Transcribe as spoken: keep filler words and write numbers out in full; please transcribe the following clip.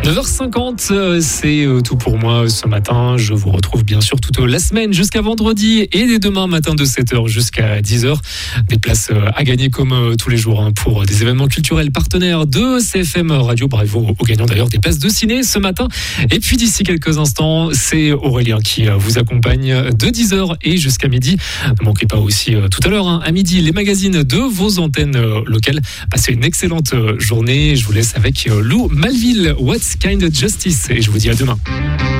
neuf heures cinquante, c'est tout pour moi ce matin. Je vous retrouve bien sûr toute la semaine jusqu'à vendredi et dès demain matin de sept heures jusqu'à dix heures. Des places à gagner comme tous les jours pour des événements culturels partenaires de C F M Radio. Bravo aux gagnants d'ailleurs des places de ciné ce matin. Et puis d'ici quelques instants, c'est Aurélien qui vous accompagne de dix heures et jusqu'à midi. Ne manquez pas aussi tout à l'heure à midi les magazines de vos antennes locales. Passez une excellente journée. Je vous laisse avec Lou Malville. What Kind of Justice, et je vous dis à demain.